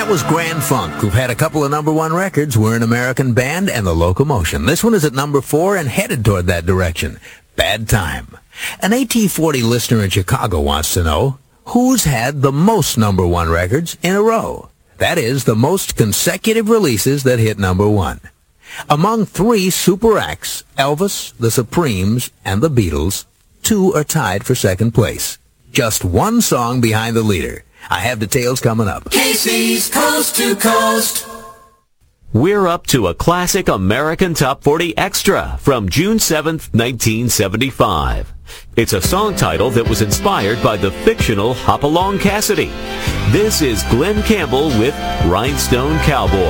That was Grand Funk, who've had a couple of number one records. We're an American Band and The Locomotion. This one is at number 4 and headed toward that direction. Bad Time. An AT40 listener in Chicago wants to know, who's had the most number one records in a row? That is, the most consecutive releases that hit number one. Among 3 super acts, Elvis, the Supremes, and the Beatles, 2 are tied for second place. Just 1 song behind the leader. I have details coming up. Casey's Coast to Coast. We're up to a classic American Top 40 extra from June 7th, 1975. It's a song title that was inspired by the fictional Hopalong Cassidy. This is Glenn Campbell with Rhinestone Cowboy.